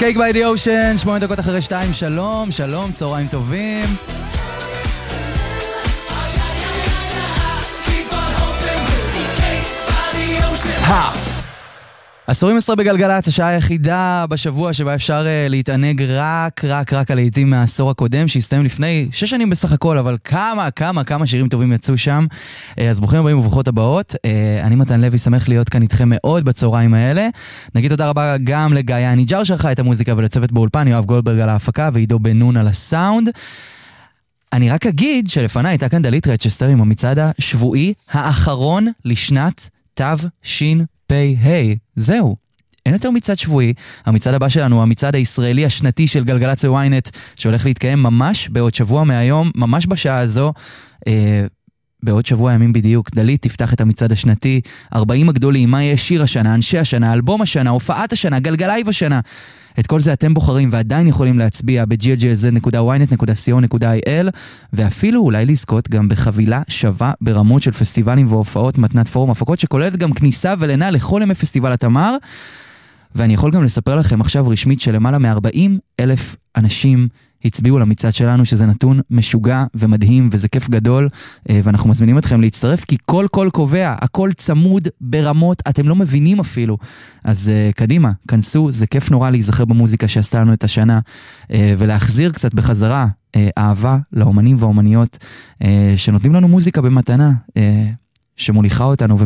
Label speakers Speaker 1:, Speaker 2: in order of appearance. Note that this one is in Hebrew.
Speaker 1: Cake by the Ocean, 8 דקות אחרי 2, שלום, שלום, צהריים טובים. עשורים 10 בגלגלצ, השעה היחידה בשבוע שבה אפשר להתענג רק על העיתים מהעשור הקודם, שהסתיים לפני 6 שנים בסך הכל, אבל כמה שירים טובים יצאו שם. אז ברוכים הבאים וברוכות הבאות. אני מתן לוי, שמח להיות כאן איתכם מאוד בצהריים האלה. נגיד תודה רבה גם לגיא הניג'ר שערכה את המוזיקה, ולצוות באולפן, יואב גולדברג על ההפקה ועידו בן נון על הסאונד. אני רק אגיד שלפני הייתה כאן דלית רצ'סטר עם המצעד השבועי האחרון לשנת תשפ"ה. זהו, אין יותר מצעד שבועי. המצעד הבא שלנו הוא המצעד הישראלי השנתי של גלגלצ וויינט, שהולך להתקיים ממש בעוד שבוע מהיום, ממש בשעה הזו, בעוד שבוע ימים בדיוק. דלית תפתח את המצעד השנתי, 40 הגדולים, מה יהיה שיר השנה, אנשי השנה, אלבום השנה, הופעת השנה, גלגלייב השנה. את כל זה אתם בוחרים ועדיין יכולים להצביע ב-glglz.ynet.co.il, ואפילו אולי לזכות גם בחבילה שווה ברמות של פסטיבלים והופעות מתנת פורום הפקות, שכוללת גם כניסה ולינה לכל ימי פסטיבל התמר. ואני יכול גם לספר לכם עכשיו רשמית שלמעלה מ-40,000 אנשים הצביעו למצעד שלנו, שזה נתון משוגע ומדהים, וזה כיף גדול, ואנחנו מזמינים אתכם להצטרף, כי כל קובע, הכל צמוד ברמות, אתם לא מבינים אפילו. אז קדימה, כנסו, זה כיף נורא להיזכר במוזיקה שעשתה לנו את השנה, ולהחזיר קצת בחזרה אהבה לאומנים והאומניות, שנותנים לנו מוזיקה במתנה, שמוליכה אותנו